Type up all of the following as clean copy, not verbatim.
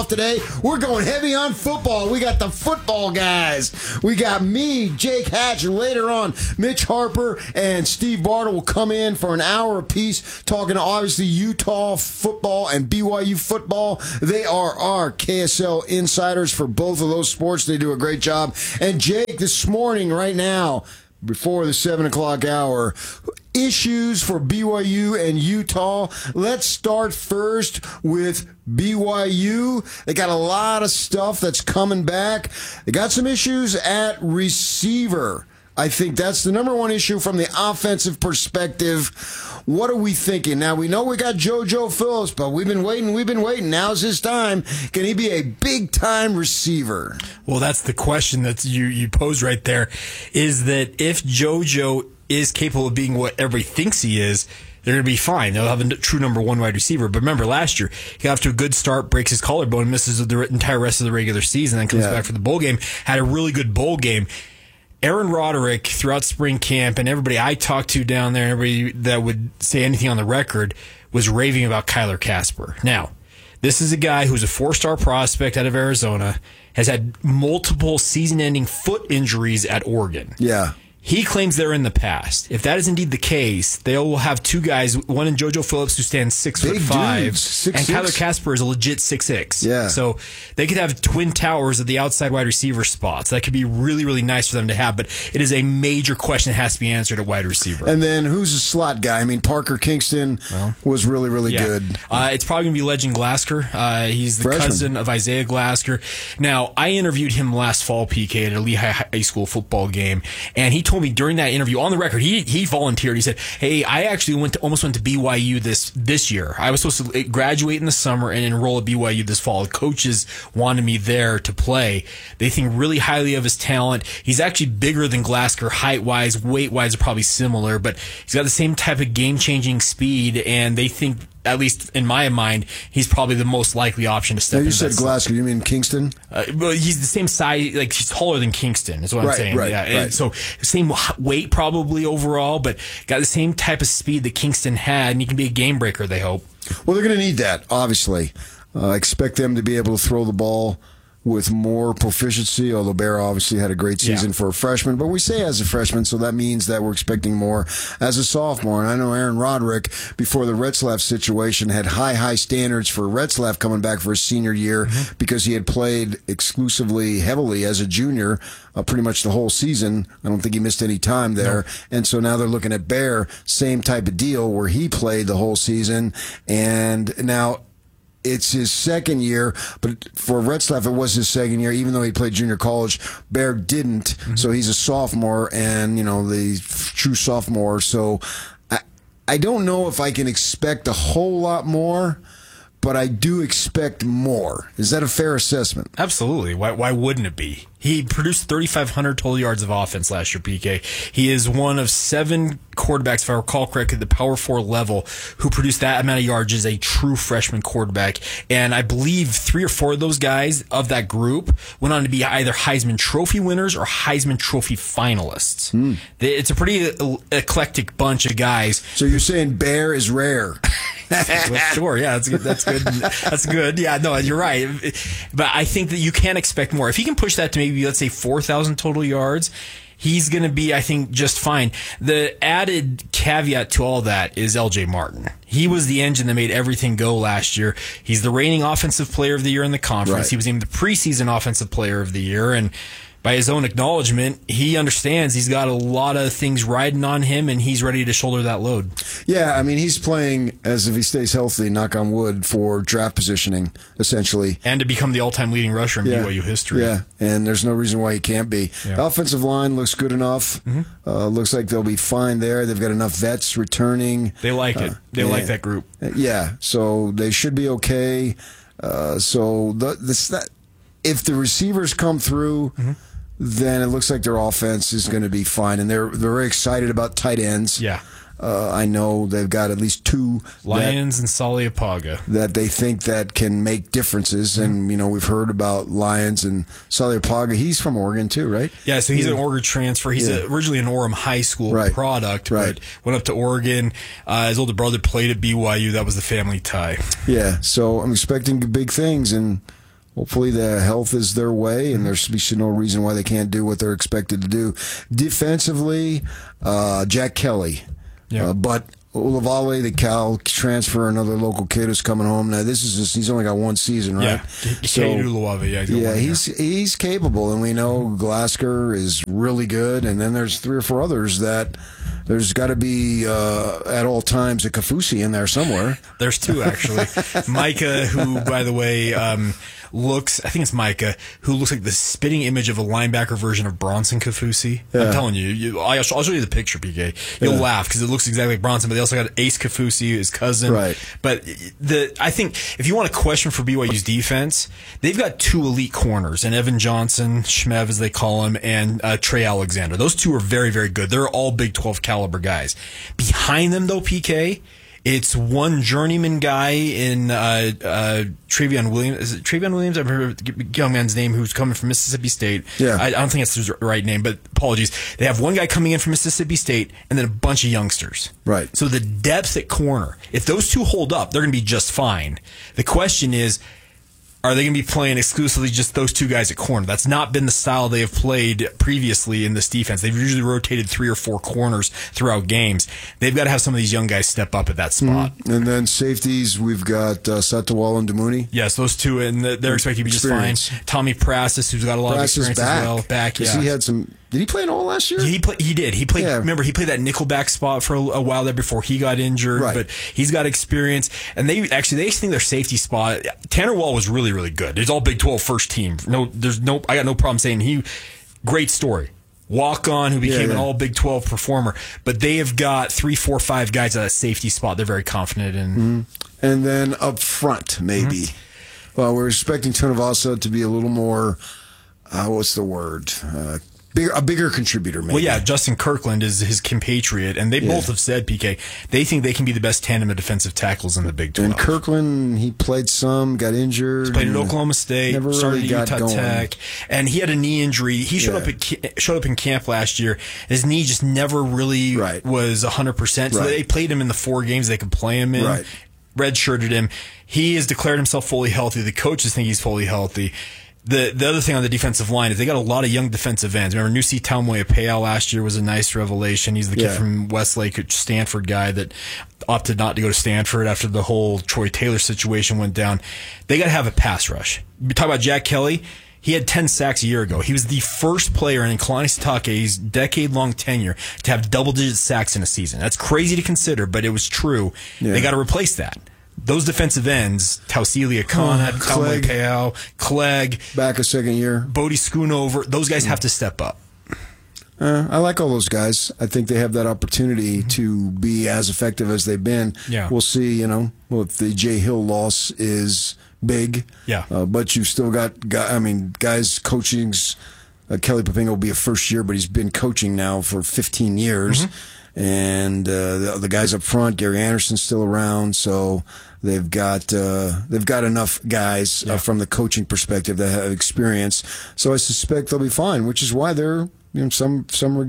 Today, we're going heavy on football. We got the football guys. We got me, Jake Hatch, and later on, Mitch Harper and Steve Bartle will come in for an hour apiece, talking obviously Utah football and BYU football. They are our KSL insiders for both of those sports. They do a great job. And Jake, this morning, right now, before the 7 o'clock hour, issues for BYU and Utah. Let's start first with BYU. They got a lot of stuff that's coming back. They got some issues at receiver. I think that's the number one issue from the offensive perspective. What are we thinking? Now, we know we got JoJo Phillips, but we've been waiting. Now's his time. Can he be a big-time receiver? Well, that's the question that you pose right there, is that if JoJo is capable of being what everybody thinks he is, they're going to be fine. They'll have a true number one wide receiver. But remember, last year, he got off to a good start, breaks his collarbone, misses the entire rest of the regular season, then comes back for the bowl game, had a really good bowl game. Aaron Roderick, throughout spring camp, and everybody I talked to down there, everybody that would say anything on the record, was raving about Kyler Casper. Now, this is a guy who's a 4-star prospect out of Arizona, has had multiple season-ending foot injuries at Oregon. Yeah. He claims they're in the past. If that is indeed the case, they will have two guys, one in JoJo Phillips who stands 6'5", and Kyler Casper is a legit 6'6". Yeah. So they could have twin towers at the outside wide receiver spots. That could be really, really nice for them to have, but it is a major question that has to be answered at wide receiver. And then who's the slot guy? I mean, Parker Kingston was really, really good. It's probably going to be Legend Glasker. He's the cousin of Isaiah Glasker. Now, I interviewed him last fall, PK, at a Lehigh High School football game, and he told me during that interview, on the record, he volunteered. He said, hey, I actually almost went to BYU this year. I was supposed to graduate in the summer and enroll at BYU this fall. Coaches wanted me there to play. They think really highly of his talent. He's actually bigger than Glasker height-wise. Weight-wise are probably similar, but he's got the same type of game-changing speed, and they think, at least in my mind, he's probably the most likely option to step in. You said Glasker, you mean Kingston? Well, he's the same size, like he's taller than Kingston, is what I'm saying. Right. And so same weight probably overall, but got the same type of speed that Kingston had, and he can be a game breaker, they hope. Well, they're going to need that, obviously. Expect them to be able to throw the ball with more proficiency, although Bear obviously had a great season for a freshman. But we say as a freshman, so that means that we're expecting more as a sophomore. And I know Aaron Roderick, before the Retzlaff situation, had high standards for Retzlaff coming back for his senior year because he had played exclusively heavily as a junior pretty much the whole season. I don't think he missed any time there. No. And so now they're looking at Bear, same type of deal where he played the whole season. And now it's his second year, but for Retzlaff, it was his second year, even though he played junior college. Bear didn't, so he's a sophomore, and, the true sophomore. So I don't know if I can expect a whole lot more, but I do expect more. Is that a fair assessment? Absolutely. Why wouldn't it be? He produced 3,500 total yards of offense last year, PK. He is one of 7 quarterbacks, if I recall correctly, at the Power 4 level who produced that amount of yards as a true freshman quarterback. And I believe 3 or 4 of those guys of that group went on to be either Heisman Trophy winners or Heisman Trophy finalists. It's a pretty eclectic bunch of guys. So you're saying Bear is rare? Sure, yeah, that's good. That's good. Yeah, no, you're right. But I think that you can expect more. If he can push that to maybe, let's say, 4,000 total yards, he's going to be, I think, just fine. The added caveat to all that is LJ Martin. He was the engine that made everything go last year. He's the reigning offensive player of the year in the conference. He was named the preseason offensive player of the year, and by his own acknowledgement, he understands he's got a lot of things riding on him, and he's ready to shoulder that load. Yeah, I mean, he's playing as if he stays healthy, knock on wood, for draft positioning, essentially. And to become the all-time leading rusher in BYU history. Yeah, and there's no reason why he can't be. The offensive line looks good enough. Looks like they'll be fine there. They've got enough vets returning. They like it. They like that group. Yeah, so they should be okay. If the receivers come through, then it looks like their offense is going to be fine. And they're very excited about tight ends. Yeah. I know they've got at least 2 Lyons and Saliapaga that they think that can make differences. And, we've heard about Lyons and Saliapaga. He's from Oregon too, right? Yeah, so he's an Oregon transfer. He's originally an Orem High School product, but went up to Oregon. His older brother played at BYU. That was the family tie. Yeah, so I'm expecting big things, and Hopefully the health is their way, and there's no reason why they can't do what they're expected to do. Defensively, Jack Kelly. Yeah. But Ulavale, the Cal transfer, another local kid who's coming home. Now, he's only got one season, right? Yeah, he's capable, and we know Glasgow is really good, and then there's 3 or 4 others that there's got to be, at all times, a Kafusi in there somewhere. There's 2, actually. Micah, who, by the way, I think it's Micah, who looks like the spitting image of a linebacker version of Bronson Kafusi. Yeah. I'm telling you, I'll show you the picture, PK. You'll laugh because it looks exactly like Bronson, but they also got Ace Kafusi, his cousin. Right. But I think if you want a question for BYU's defense, they've got 2 elite corners, and Evan Johnson, Shmev as they call him, and Trey Alexander. Those 2 are very, very good. They're all Big 12 caliber guys. Behind them, though, PK, it's one journeyman guy in Travion Williams. Is it Travion Williams? I've heard the young man's name who's coming from Mississippi State. Yeah. I don't think that's his right name, but apologies. They have one guy coming in from Mississippi State and then a bunch of youngsters. Right. So the depth at corner, if those 2 hold up, they're going to be just fine. The question is, are they going to be playing exclusively just those 2 guys at corner? That's not been the style they have played previously in this defense. They've usually rotated 3 or 4 corners throughout games. They've got to have some of these young guys step up at that spot. Mm-hmm. And then safeties, we've got Satawal and Damuni. Yes, those 2, and they're expected to be just fine. Tommy Prassis, who's got a lot of experience as well. Back, yeah. He had some. Did he play at all last year? He did. He played. Yeah. Remember, he played that nickelback spot for a while there before he got injured. Right. But he's got experience, and they think their safety spot. Tanner Wall was really, really good. It's all Big 12 first team. I got no problem saying great story. Walk on, who became an all Big 12 performer. But they have got 3, 4, 5 guys at that safety spot. They're very confident in. Mm-hmm. And then up front, maybe. Mm-hmm. Well, we're expecting Tonavasa to be a little more. What's the word? A bigger contributor, maybe. Well, yeah, Justin Kirkland is his compatriot, and they both have said, PK, they think they can be the best tandem of defensive tackles in the Big 12. And Kirkland, he played some, got injured. He's played at Oklahoma State, never started really at Utah Tech, and he had a knee injury. He showed up in camp last year. His knee just never really was 100%, so they played him in the 4 games they could play him in. Right. Redshirted him. He has declared himself fully healthy. The coaches think he's fully healthy. The other thing on the defensive line is they got a lot of young defensive ends. Remember, Nusi Taumue-Apea last year was a nice revelation. He's the kid from Westlake, Stanford guy that opted not to go to Stanford after the whole Troy Taylor situation went down. They got to have a pass rush. You talk about Jack Kelly. He had 10 sacks a year ago. He was the first player in Kalani Sitake's decade-long tenure to have double-digit sacks in a season. That's crazy to consider, but it was true. Yeah. They got to replace that. Those defensive ends, Tausilia Khan, Clegg, back a second year, Bodie Schoonover, those guys have to step up. I like all those guys. I think they have that opportunity to be as effective as they've been. Yeah. We'll see, if the Jay Hill loss is big. Yeah. But you've still got guys coaching's Kelly Papinga will be a first year, but he's been coaching now for 15 years. Mm-hmm. And the guys up front, Gary Anderson's still around, so they've got enough guys from the coaching perspective that have experience. So I suspect they'll be fine, which is why they're some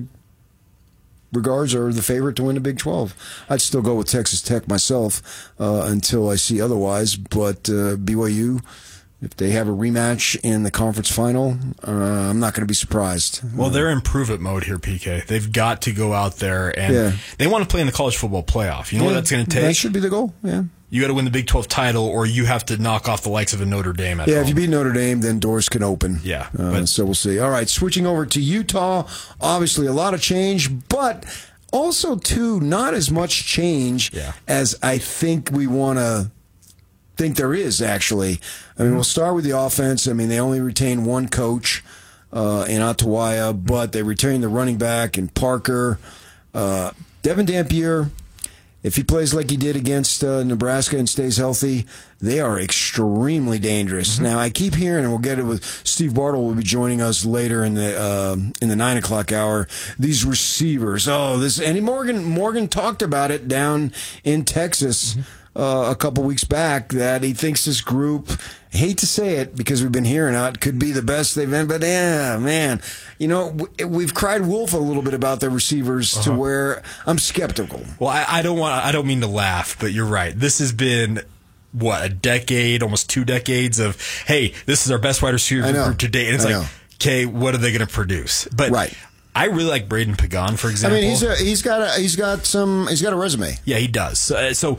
regards are the favorite to win the Big 12. I'd still go with Texas Tech myself until I see otherwise, but BYU. If they have a rematch in the conference final, I'm not going to be surprised. Well, they're in prove-it mode here, PK. They've got to go out there, and they want to play in the college football playoff. You know what that's going to take? That should be the goal, You got to win the Big 12 title, or you have to knock off the likes of a Notre Dame at home. If you beat Notre Dame, then doors can open. Yeah. So we'll see. All right, switching over to Utah. Obviously, a lot of change, but also, too, not as much change as I think we want to think there is, actually. We'll start with the offense. They only retain one coach in Atawaya, but they retain the running back in Parker. Devin Dampier, if he plays like he did against Nebraska and stays healthy, they are extremely dangerous. Mm-hmm. Now, I keep hearing, and we'll get it with Steve Bartle will be joining us later in the 9 o'clock hour, these receivers. And Morgan talked about it down in Texas. Mm-hmm. A couple weeks back, that he thinks this group, I hate to say it because we've been hearing it, could be the best they've been, but man, we've cried wolf a little bit about their receivers to where I'm skeptical. Well, I don't mean to laugh, but you're right. This has been a decade, almost 2 decades of, hey, this is our best wide receiver group to date. And it's like, okay, what are they going to produce? But I really like Braden Pagan, for example. I mean, he's got a resume. Yeah, he does. So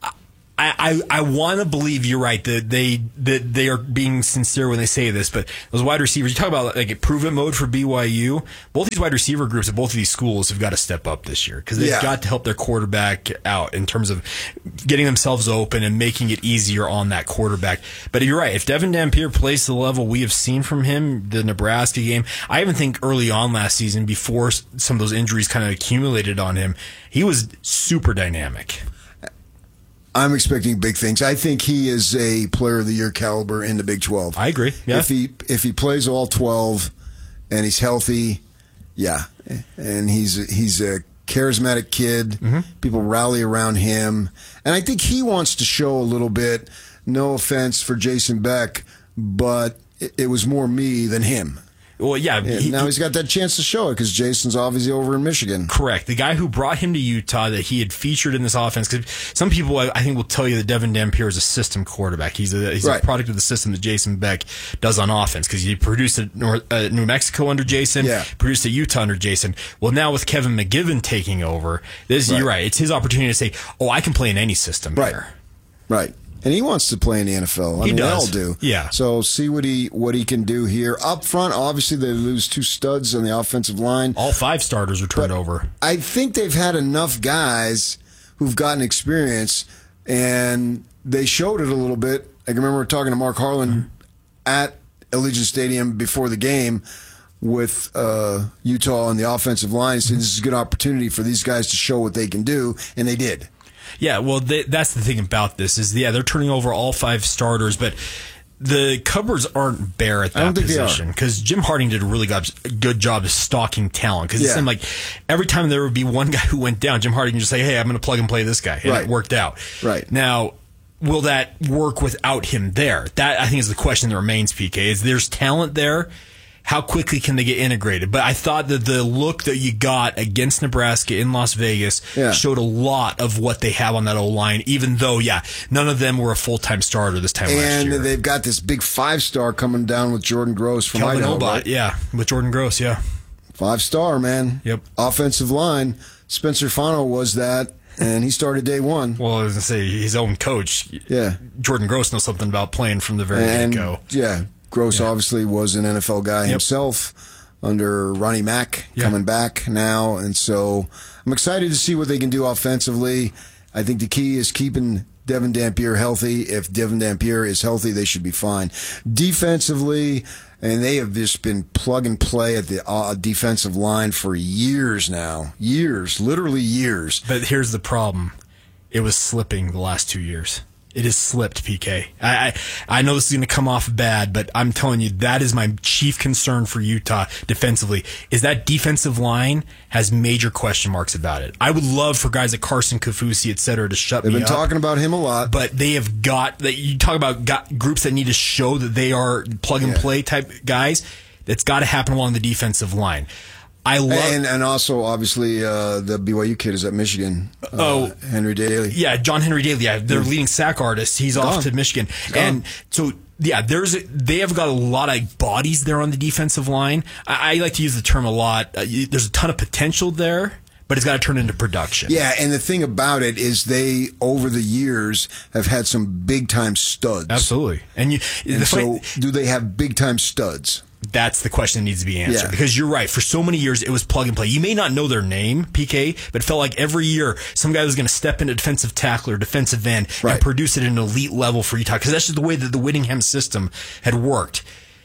I want to believe you're right that they are being sincere when they say this, but those wide receivers, you talk about like improvement mode for BYU. Both these wide receiver groups at both of these schools have got to step up this year because they've got to help their quarterback out in terms of getting themselves open and making it easier on that quarterback. But you're right. If Devin Dampier plays to the level we have seen from him, the Nebraska game, I even think early on last season, before some of those injuries kind of accumulated on him, he was super dynamic. I'm expecting big things. I think he is a player of the year caliber in the Big 12. I agree. Yeah. If he plays all 12 and he's healthy, and he's a charismatic kid. Mm-hmm. People rally around him, and I think he wants to show a little bit. No offense for Jason Beck, but it was more me than him. Well, yeah. Now he's got that chance to show it because Jason's obviously over in Michigan. Correct. The guy who brought him to Utah that he had featured in this offense. Because some people, I think, will tell you that Devin Dampier is a system quarterback. He's a product of the system that Jason Beck does on offense because he produced at New Mexico under Jason, produced at Utah under Jason. Well, now with Kevin McGivern taking over, you're right. It's his opportunity to say, "Oh, I can play in any system here." Right. And he wants to play in the NFL. He does. They all do. Yeah. So see what he can do here. Up front, obviously, they lose 2 studs on the offensive line. All 5 starters are turned over. I think they've had enough guys who've gotten experience, and they showed it a little bit. I can remember talking to Mark Harlan at Allegiant Stadium before the game with Utah on the offensive line. So this is a good opportunity for these guys to show what they can do, and they did. Yeah, well, that's the thing about this is, they're turning over all 5 starters, but the cupboards aren't bare at that position because Jim Harding did a really good job of stalking talent because it seemed like every time there would be one guy who went down, Jim Harding would just say, hey, I'm going to plug and play this guy, and it worked out. Right. Now, will that work without him there? That, I think, is the question that remains, PK, is there's talent there. How quickly can they get integrated? But I thought that the look that you got against Nebraska in Las Vegas showed a lot of what they have on that O-line, even though, none of them were a full-time starter this time last year. And they've got this big 5-star coming down with Jordan Gross from Kelvin Idaho. Obot, with Jordan Gross, 5-star, man. Yep. Offensive line. Spencer Fano was that, and he started day one. Well, I was going to say, his own coach, Jordan Gross, knows something about playing from the very get-go. Yeah. Gross obviously was an NFL guy himself under Ronnie Mack coming back now. And so I'm excited to see what they can do offensively. I think the key is keeping Devin Dampier healthy. If Devin Dampier is healthy, they should be fine. Defensively, and they have just been plug and play at the defensive line for years now. Years, literally years. But here's the problem. It was slipping the last 2 years. It has slipped, PK. I know this is going to come off bad, but I'm telling you, that is my chief concern for Utah defensively, is that defensive line has major question marks about it. I would love for guys like Carson Kaufusi, et cetera, to shut me up. They've been talking about him a lot. But they have you talk about groups that need to show that they are plug-and-play type guys. That's got to happen along the defensive line. I love and also obviously the BYU kid is at Michigan. Henry Daly. Yeah, John Henry Daly. Yeah, their leading sack artist. He's off to Michigan, and so they have got a lot of bodies there on the defensive line. I like to use the term a lot. There's a ton of potential there, but it's got to turn into production. Yeah, and the thing about it is they, over the years, have had some big-time studs. Absolutely. So do they have big-time studs? That's the question that needs to be answered. Because you're right. For so many years, it was plug and play. You may not know their name, PK, but it felt like every year some guy was going to step into defensive tackle or defensive end and produce it at an elite level for Utah. Because that's just the way that the Whittingham system had worked.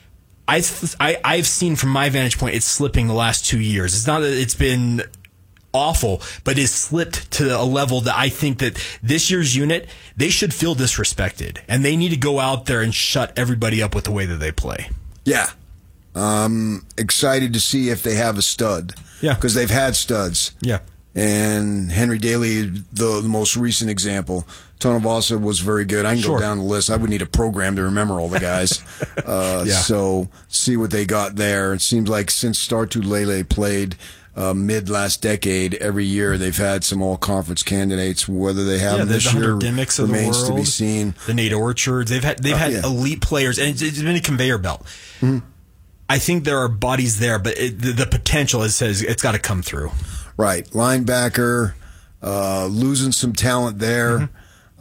I've seen from my vantage point, it's slipping the last 2 years. It's not that it's been awful, but it's slipped to a level that I think that this year's unit, they should feel disrespected. And they need to go out there and shut everybody up with the way that they play. Yeah. Excited to see if they have a stud. Yeah. Because they've had studs. Yeah. And Henry Daly, the most recent example. Tonavasa was very good. I can go down the list. I would need a program to remember all the guys. So see what they got there. It seems like since Star Tulele played, mid last decade, every year they've had some all-conference candidates. Whether they have them this the year Dimmicks of remains the to world, be seen. The Nate Orchards, they've had elite players, and it's been a conveyor belt. Mm-hmm. I think there are bodies there, but the potential it's got to come through. Right, linebacker, losing some talent there. Mm-hmm.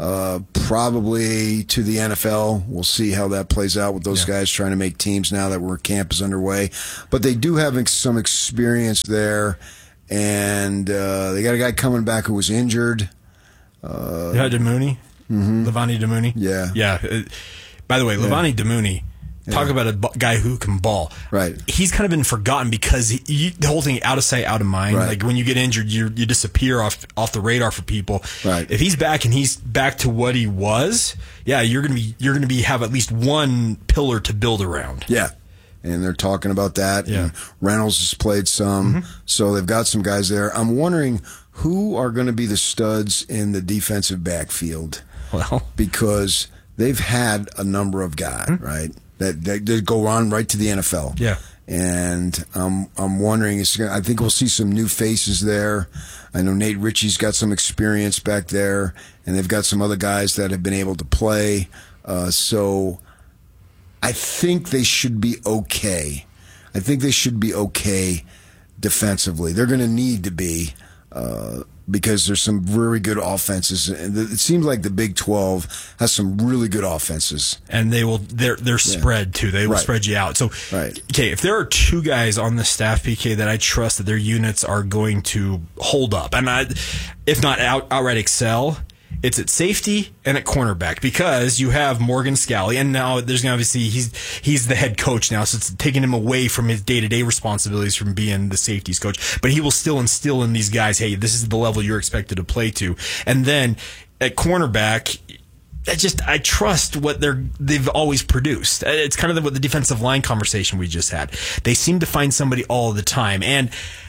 Probably to the NFL. We'll see how that plays out with those guys trying to make teams now that camp is underway. But they do have some experience there, and they got a guy coming back who was injured. Demooney? Mm-hmm. Levani Demooney? Yeah. Yeah. By the way, Levani Demooney, talk about a guy who can ball. Right. He's kind of been forgotten because the whole thing, out of sight, out of mind. Right. Like when you get injured, you disappear off the radar for people. Right. If he's back and he's back to what he was, you're gonna have at least one pillar to build around. Yeah. And they're talking about that. Yeah. And Reynolds has played some, so they've got some guys there. I'm wondering who are going to be the studs in the defensive backfield. Well, because they've had a number of guys, right? That go on right to the NFL. Yeah. And I'm wondering, I think we'll see some new faces there. I know Nate Ritchie's got some experience back there, and they've got some other guys that have been able to play. So I think they should be okay. I think they should be okay defensively. They're going to need to be because there's some very good offenses. And it seems like the Big 12 has some really good offenses. And they're spread too. They will spread you out. So, okay, if there are two guys on the staff, PK, that I trust that their units are going to hold up, and if not outright excel, it's at safety and at cornerback, because you have Morgan Scalley, and now there's obviously he's the head coach now, so it's taking him away from his day-to-day responsibilities from being the safeties coach. But he will still instill in these guys, hey, this is the level you're expected to play to. And then at cornerback, I trust what they've always produced. It's kind of what the defensive line conversation we just had. They seem to find somebody all the time, and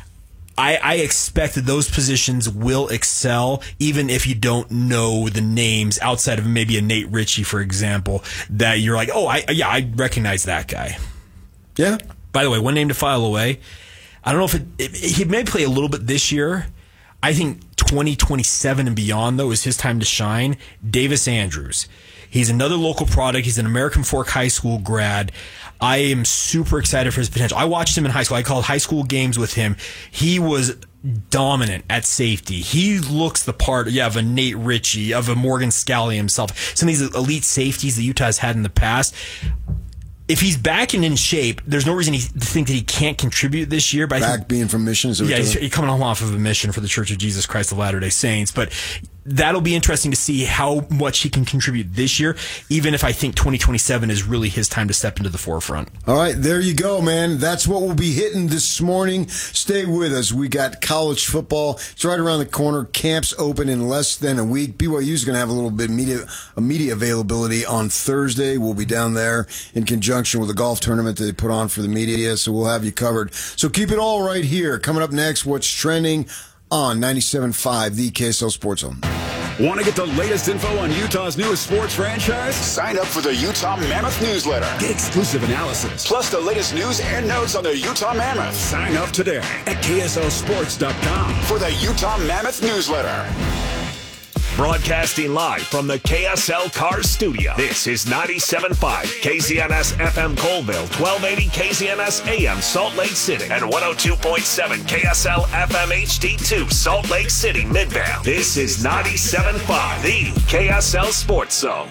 I expect that those positions will excel, even if you don't know the names outside of maybe a Nate Ritchie, for example, that you're like, oh, I recognize that guy. Yeah. By the way, one name to file away. I don't know if he may play a little bit this year. I think 2027 and beyond, though, is his time to shine. Davis Andrews. He's another local product. He's an American Fork High School grad. I am super excited for his potential. I watched him in high school. I called high school games with him. He was dominant at safety. He looks the part, of a Nate Ritchie, of a Morgan Scalley himself. Some of these elite safeties that Utah has had in the past. If he's back and in shape, there's no reason to think that he can't contribute this year. But being from Mission? He's coming off of a mission for the Church of Jesus Christ of Latter-day Saints. But that'll be interesting to see how much he can contribute this year, even if I think 2027 is really his time to step into the forefront. All right, there you go, man. That's what we'll be hitting this morning. Stay with us. We got college football. It's right around the corner. Camps open in less than a week. BYU's going to have a little bit of media availability on Thursday. We'll be down there in conjunction with the golf tournament that they put on for the media, so we'll have you covered. So keep it all right here. Coming up next, what's trending on 97.5, the KSL Sports Zone. Want to get the latest info on Utah's newest sports franchise? Sign up for the Utah Mammoth newsletter. Get exclusive analysis, plus the latest news and notes on the Utah Mammoth. Sign up today at KSLSports.com for the Utah Mammoth newsletter. Broadcasting live from the KSL Cars Studio. This is 97.5 KZNS FM Colville, 1280 KZNS AM Salt Lake City, and 102.7 KSL FM HD2 Salt Lake City Midvale. This is 97.5, the KSL Sports Zone.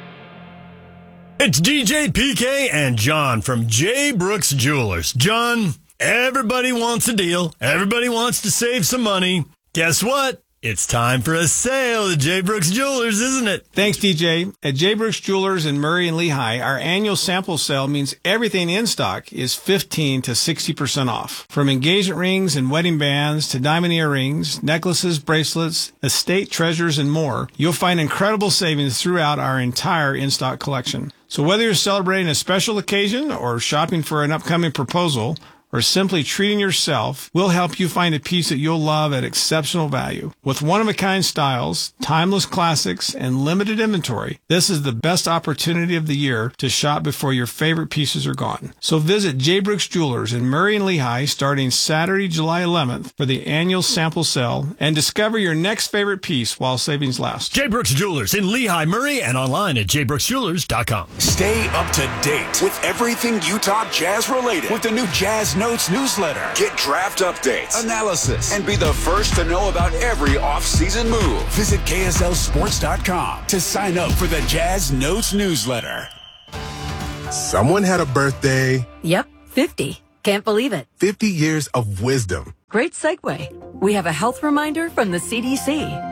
It's DJ PK and John from J. Brooks Jewelers. John, everybody wants a deal. Everybody wants to save some money. Guess what? It's time for a sale at J. Brooks Jewelers, isn't it? Thanks, DJ. At J. Brooks Jewelers in Murray and Lehigh, our annual sample sale means everything in stock is 15 to 60% off. From engagement rings and wedding bands to diamond earrings, necklaces, bracelets, estate treasures, and more, you'll find incredible savings throughout our entire in-stock collection. So whether you're celebrating a special occasion or shopping for an upcoming proposal, or simply treating yourself, we'll help you find a piece that you'll love at exceptional value. With one-of-a-kind styles, timeless classics, and limited inventory, this is the best opportunity of the year to shop before your favorite pieces are gone. So visit J. Brooks Jewelers in Murray and Lehigh starting Saturday, July 11th for the annual sample sale and discover your next favorite piece while savings last. J. Brooks Jewelers in Lehigh, Murray, and online at jbrooksjewelers.com. Stay up to date with everything Utah Jazz related with the new Jazz Notes newsletter. Get draft updates, analysis, and be the first to know about every off-season move. Visit KSLSports.com to sign up for the Jazz Notes newsletter. Someone had a birthday. Yep, 50. Can't believe it. 50 years of wisdom. Great segue. We have a health reminder from the CDC.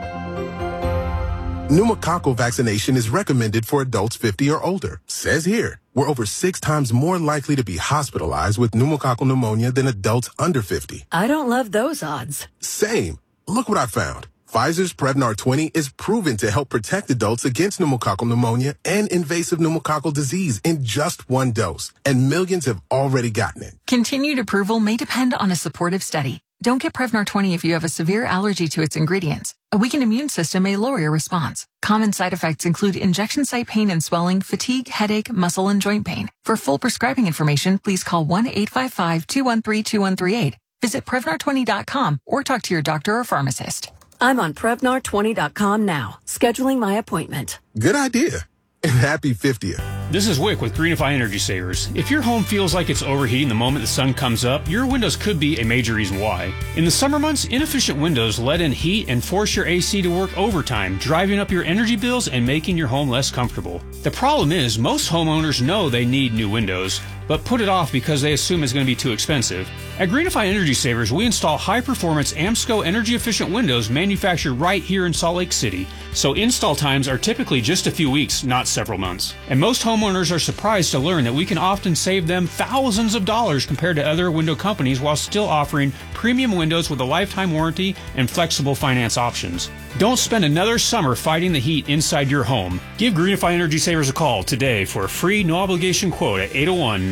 Pneumococcal vaccination is recommended for adults 50 or older. Says here, we're over 6 times more likely to be hospitalized with pneumococcal pneumonia than adults under 50. I don't love those odds. Same. Look what I found. Pfizer's Prevnar 20 is proven to help protect adults against pneumococcal pneumonia and invasive pneumococcal disease in just 1 dose. And millions have already gotten it. Continued approval may depend on a supportive study. Don't get Prevnar 20 if you have a severe allergy to its ingredients. A weakened immune system may lower your response. Common side effects include injection site pain and swelling, fatigue, headache, muscle, and joint pain. For full prescribing information, please call 1-855-213-2138. Visit Prevnar20.com or talk to your doctor or pharmacist. I'm on Prevnar20.com now, scheduling my appointment. Good idea. And happy 50th. This is Wick with Greenify Energy Savers. If your home feels like it's overheating the moment the sun comes up, your windows could be a major reason why. In the summer months, inefficient windows let in heat and force your AC to work overtime, driving up your energy bills and making your home less comfortable. The problem is, most homeowners know they need new windows, but put it off because they assume it's going to be too expensive. At Greenify Energy Savers, we install high-performance AMSCO energy-efficient windows manufactured right here in Salt Lake City, so install times are typically just a few weeks, not several months. And most homeowners are surprised to learn that we can often save them thousands of dollars compared to other window companies while still offering premium windows with a lifetime warranty and flexible finance options. Don't spend another summer fighting the heat inside your home. Give Greenify Energy Savers a call today for a free no-obligation quote at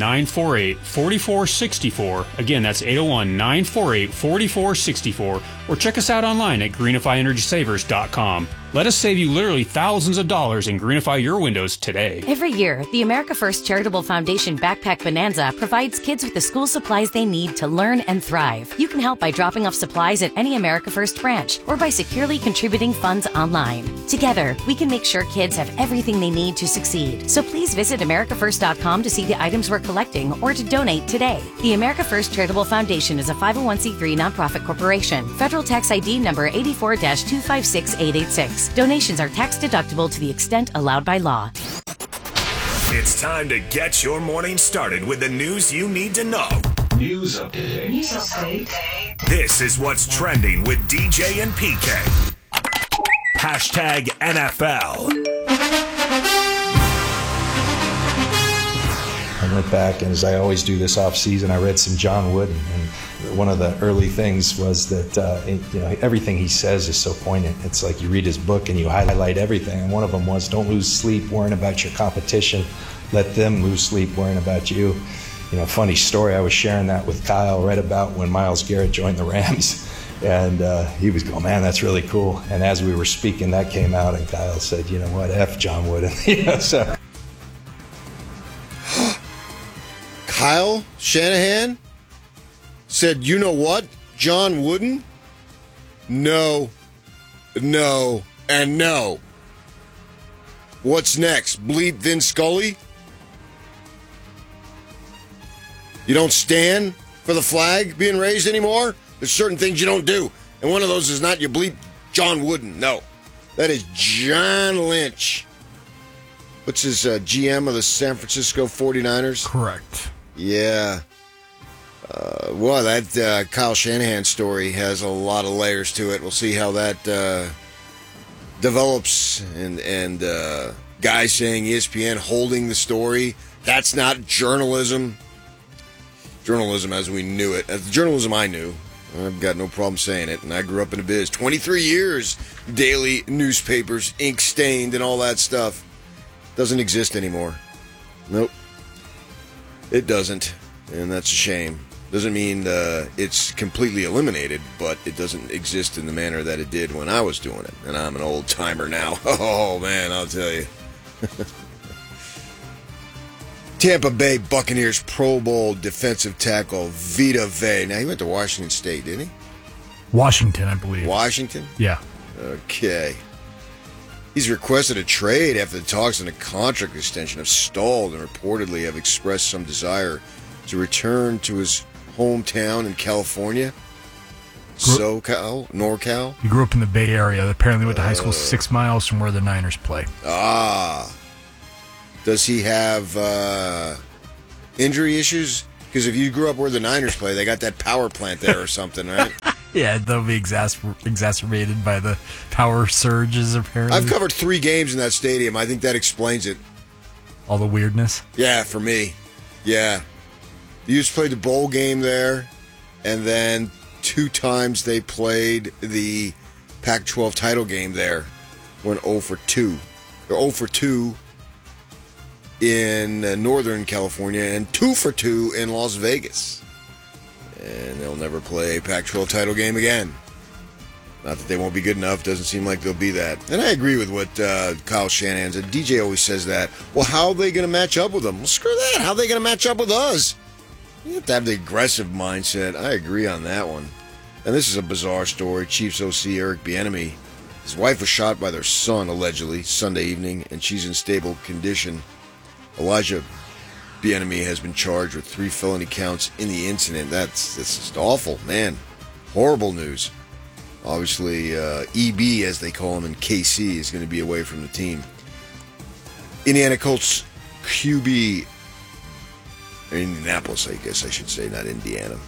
801-948-4464. Again, that's 801-948-4464. Or check us out online at greenifyenergysavers.com. Let us save you literally thousands of dollars and greenify your windows today. Every year, the America First Charitable Foundation Backpack Bonanza provides kids with the school supplies they need to learn and thrive. You can help by dropping off supplies at any America First branch or by securely contributing funds online. Together, we can make sure kids have everything they need to succeed. So please visit AmericaFirst.com to see the items we're collecting or to donate today. The America First Charitable Foundation is a 501c3 nonprofit corporation. Federal tax ID number 84-256886. Donations are tax deductible to the extent allowed by law. It's time to get your morning started with the news you need to know. News update. This is what's trending with DJ and PK. Hashtag NFL. I went back, and as I always do this off season, I read some John Wooden, and one of the early things was that everything he says is so poignant. It's like you read his book and you highlight everything, and one of them was, don't lose sleep worrying about your competition, let them lose sleep worrying about you. Funny story, I was sharing that with Kyle right about when Myles Garrett joined the Rams, and he was going, man, that's really cool. And as we were speaking, that came out, and Kyle said, you know what, F John Wooden. So Kyle Shanahan said, you know what, John Wooden? No, and no. What's next? Bleep Vin Scully? You don't stand for the flag being raised anymore? There's certain things you don't do. And one of those is not you bleep John Wooden. No. That is John Lynch. What's his GM of the San Francisco 49ers? Correct. Yeah. That Kyle Shanahan story has a lot of layers to it. We'll see how that develops. And guys saying ESPN holding the story. That's not journalism. Journalism as we knew it. As the journalism I knew. I've got no problem saying it. And I grew up in the biz. 23 years. Daily newspapers, ink stained and all that stuff. Doesn't exist anymore. Nope. It doesn't. And that's a shame. Doesn't mean it's completely eliminated, but it doesn't exist in the manner that it did when I was doing it. And I'm an old timer now. Oh, man, I'll tell you. Tampa Bay Buccaneers Pro Bowl defensive tackle Vita Vea. Now, he went to Washington State, didn't he? Washington, I believe. Washington? Yeah. Okay. He's requested a trade after the talks on a contract extension have stalled and reportedly have expressed some desire to return to his hometown in California. NorCal. He grew up in the Bay Area. Apparently went to high school 6 miles from where the Niners play. Does he have injury issues? Because if you grew up where the Niners play, they got that power plant there or something, right? Yeah, they'll be exacerbated by the power surges, apparently. I've covered 3 games in that stadium. I think that explains it. All the weirdness? Yeah, for me. Yeah. The Utes played the bowl game there, and then 2 times they played the Pac-12 title game there. Went 0 for 2. They're 0 for 2 in Northern California and 2 for 2 in Las Vegas. And they'll never play a Pac-12 title game again. Not that they won't be good enough. Doesn't seem like they'll be that. And I agree with what Kyle Shanahan said. DJ always says that. Well, how are they going to match up with them? Well, screw that. How are they going to match up with us? You have to have the aggressive mindset. I agree on that one. And this is a bizarre story. Chiefs OC Eric Bieniemy. His wife was shot by their son, allegedly, Sunday evening, and she's in stable condition. Elijah Bieniemy has been charged with 3 felony counts in the incident. That's just awful, man. Horrible news. Obviously, EB, as they call him in KC, is going to be away from the team. Indiana Colts QB, Indianapolis, I guess I should say, not Indiana.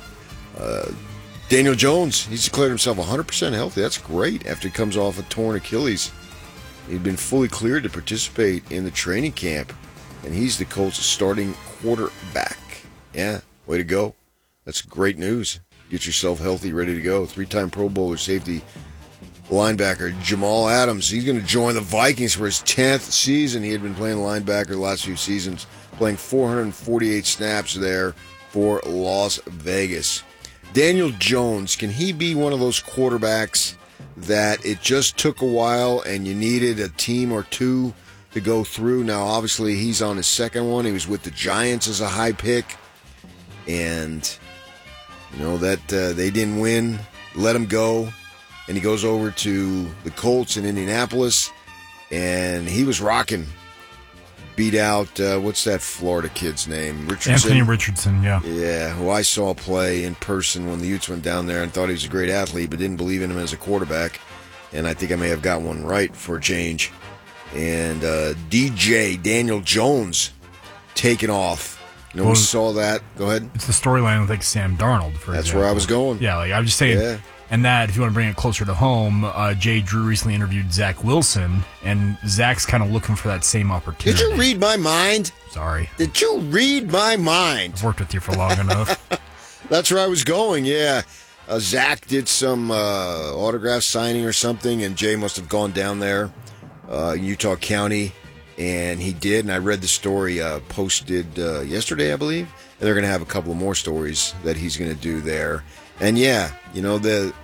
Daniel Jones, he's declared himself 100% healthy. That's great after he comes off a torn Achilles. He'd been fully cleared to participate in the training camp, and he's the Colts' starting quarterback. Yeah, way to go. That's great news. Get yourself healthy, ready to go. 3-time Pro Bowler safety linebacker Jamal Adams. He's going to join the Vikings for his 10th season. He had been playing linebacker the last few seasons, playing 448 snaps there for Las Vegas. Daniel Jones, can he be one of those quarterbacks that it just took a while and you needed a team or two to go through? Now, obviously, he's on his second one. He was with the Giants as a high pick. And, you know, that they didn't win. Let him go. And he goes over to the Colts in Indianapolis. And he was rocking. Beat out, what's that Florida kid's name? Richardson. Anthony Richardson, yeah. Yeah, who I saw play in person when the Utes went down there and thought he was a great athlete, but didn't believe in him as a quarterback. And I think I may have got one right for a change. And DJ Daniel Jones taking off. You know, we saw that. Go ahead. It's the storyline with like Sam Darnold, for That's example. where I was going. Yeah, like I was just saying. Yeah. And that, if you want to bring it closer to home, Jay Drew recently interviewed Zach Wilson, and Zach's kind of looking for that same opportunity. Did you read my mind? Sorry. Did you read my mind? I've worked with you for long enough. That's where I was going, yeah. Zach did some autograph signing or something, and Jay must have gone down there in Utah County, and he did, and I read the story posted yesterday, I believe, and they're going to have a couple of more stories that he's going to do there. And yeah, you know,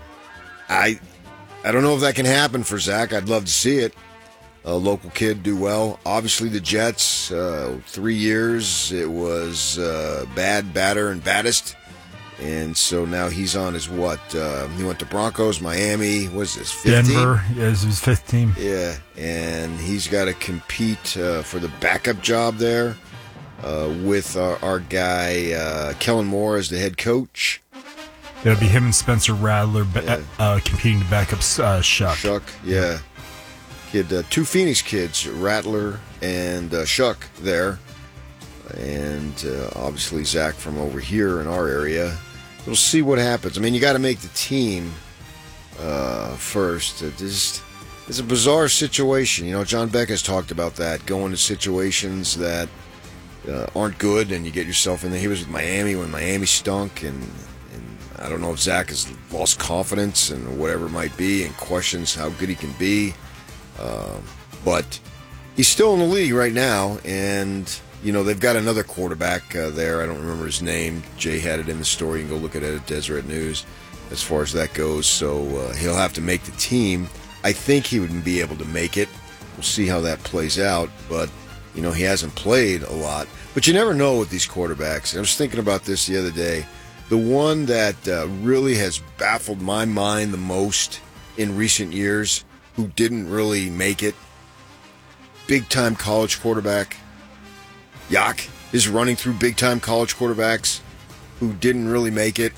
I don't know if that can happen for Zach. I'd love to see it. A local kid do well. Obviously, the Jets, 3 years, it was bad, batter, and baddest. And so now he's on his what? He went to Broncos, Miami. What is this, 15? Denver, yeah, this is his 5th team. Yeah, and he's got to compete for the backup job there with our guy, Kellen Moore, as the head coach. It'll be him and Spencer Rattler competing to back up Shuck. Shuck, yeah. Kid, 2 Phoenix kids, Rattler and Shuck there. And obviously Zach from over here in our area. We'll see what happens. I mean, you got to make the team first. It's a bizarre situation. You know, John Beck has talked about that, going to situations that aren't good and you get yourself in there. He was with Miami when Miami stunk, and I don't know if Zach has lost confidence and whatever it might be and questions how good he can be. But he's still in the league right now, and they've got another quarterback there. I don't remember his name. Jay had it in the story. You can go look at it at Deseret News as far as that goes. So he'll have to make the team. I think he would be able to make it. We'll see how that plays out. But, he hasn't played a lot. But you never know with these quarterbacks. I was thinking about this the other day. The one that really has baffled my mind the most in recent years, who didn't really make it, big-time college quarterback. Yak is running through big-time college quarterbacks who didn't really make it.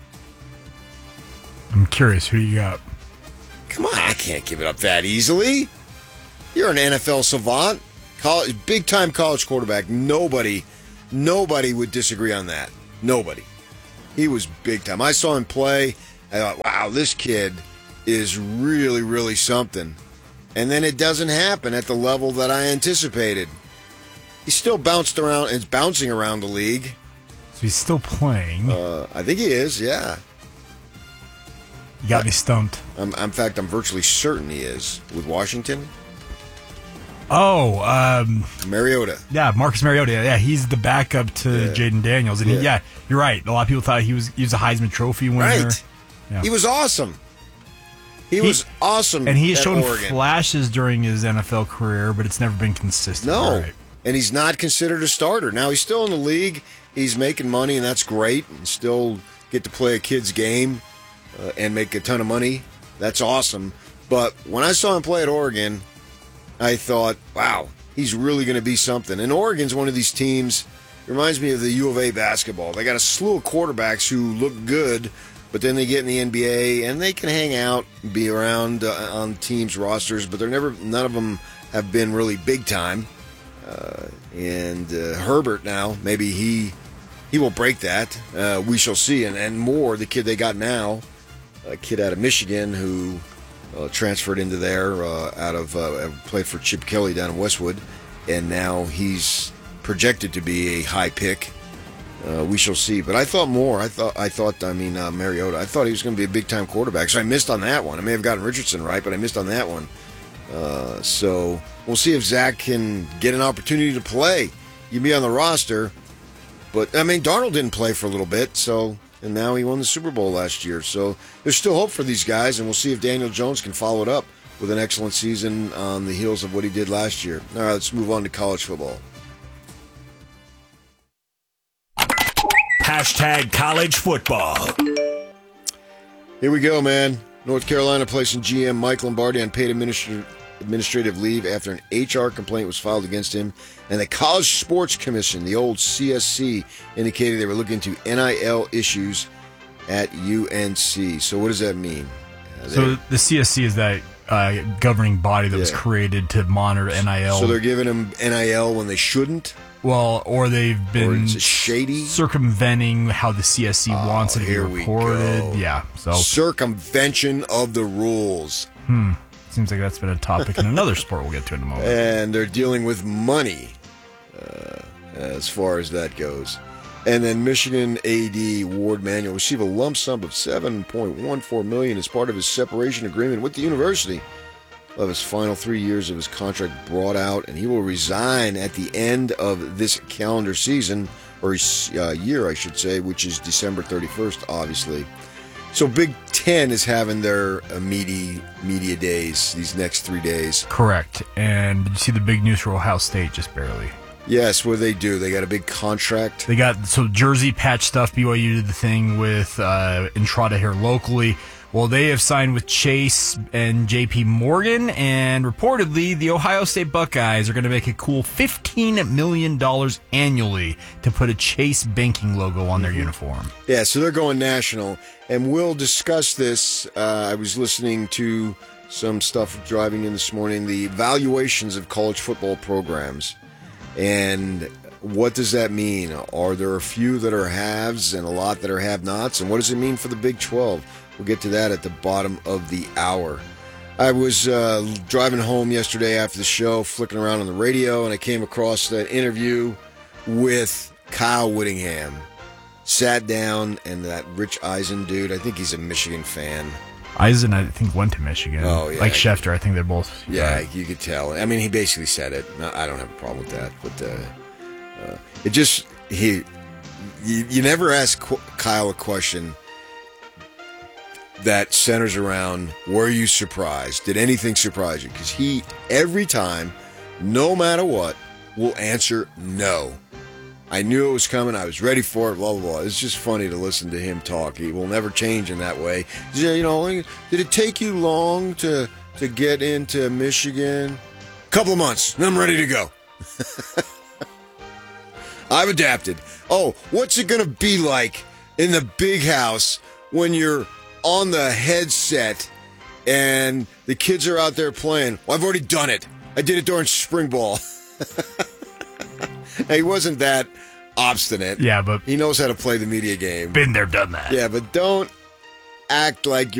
I'm curious, who you got? Come on, I can't give it up that easily. You're an NFL savant. Big-time college quarterback. Nobody would disagree on that. Nobody. He was big-time. I saw him play. I thought, wow, this kid is really, really something. And then it doesn't happen at the level that I anticipated. He's still bouncing around the league. So he's still playing. I think he is, yeah. You got me stumped. In fact, I'm virtually certain he is. With Washington? Oh, Mariota. Yeah, Marcus Mariota. Yeah, he's the backup to Jaden Daniels. And you're right. A lot of people thought he was a Heisman Trophy winner. Right. Yeah. He was awesome. He was awesome. And he has shown Oregon. flashes during his NFL career, but it's never been consistent. No. Right. And he's not considered a starter. Now, he's still in the league. He's making money, and that's great. And still get to play a kid's game and make a ton of money. That's awesome. But when I saw him play at Oregon, I thought, wow, he's really going to be something. And Oregon's one of these teams, it reminds me of the U of A basketball. They got a slew of quarterbacks who look good, but then they get in the NBA, and they can hang out, be around on teams' rosters, but none of them have been really big time. And Herbert now, maybe he will break that. We shall see. And more, the kid they got now, a kid out of Michigan who transferred into there played for Chip Kelly down in Westwood, and now he's projected to be a high pick. We shall see. But I thought more. Mariota. I thought he was going to be a big-time quarterback, so I missed on that one. I may have gotten Richardson right, but I missed on that one. So we'll see if Zach can get an opportunity to play. You'd be on the roster. But, Darnold didn't play for a little bit, and now he won the Super Bowl last year. So there's still hope for these guys, and we'll see if Daniel Jones can follow it up with an excellent season on the heels of what he did last year. All right, let's move on to college football. #college football. Here we go, man. North Carolina placing GM Mike Lombardi on paid administrative leave after an HR complaint was filed against him. And the College Sports Commission, the old CSC, indicated they were looking into NIL issues at UNC. So what does that mean? So the CSC is that governing body that was created to monitor NIL. So they're giving them NIL when they shouldn't? Well, or they've been shady, circumventing how the CSC wants it to be reported. Yeah, so circumvention of the rules. Seems like that's been a topic in another sport we'll get to in a moment. And they're dealing with money as far as that goes. And then Michigan AD Ward Manuel received a lump sum of $7.14 million as part of his separation agreement with the university. Of his final 3 years of his contract brought out, and he will resign at the end of this calendar season, or year, I should say, which is December 31st, obviously. So Big Ten is having their media days, these next 3 days. Correct. And did you see the big news for Ohio State? Just barely. Yes, what do they do? They got a big contract? They got, jersey patch stuff. BYU did the thing with Entrada here locally. Well, they have signed with Chase and JP Morgan, and reportedly the Ohio State Buckeyes are going to make a cool $15 million annually to put a Chase banking logo on their uniform. Yeah, so they're going national, and we'll discuss this. I was listening to some stuff driving in this morning, the valuations of college football programs, and what does that mean? Are there a few that are haves and a lot that are have-nots, and what does it mean for the Big 12? We'll get to that at the bottom of the hour. I was driving home yesterday after the show, flicking around on the radio, and I came across that interview with Kyle Whittingham. Sat down, and that Rich Eisen dude, I think he's a Michigan fan. Eisen, I think, went to Michigan. Oh, yeah. Like Schefter, I think they're both. Yeah, you could tell. I mean, he basically said it. I don't have a problem with that. But You never ask Kyle a question that centers around, were you surprised? Did anything surprise you? Because he, every time, no matter what, will answer no. I knew it was coming. I was ready for it, blah, blah, blah. It's just funny to listen to him talk. He will never change in that way. You know, did it take you long to get into Michigan? Couple of months, and I'm ready to go. I've adapted. Oh, what's it going to be like in the big house when you're on the headset and the kids are out there playing? Well, I've already done it. I did it during spring ball. He wasn't that obstinate. Yeah, but he knows how to play the media game. Been there, done that. Yeah, but don't act like you're